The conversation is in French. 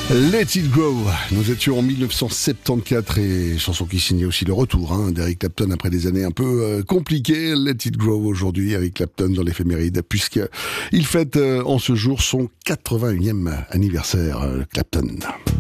Let It Grow, nous étions en 1974 et chanson qui signait aussi le retour d'Eric Clapton après des années un peu compliquées. Let It Grow aujourd'hui, Eric Clapton dans l'éphéméride, puisqu'il fête en ce jour son 81e anniversaire, Clapton.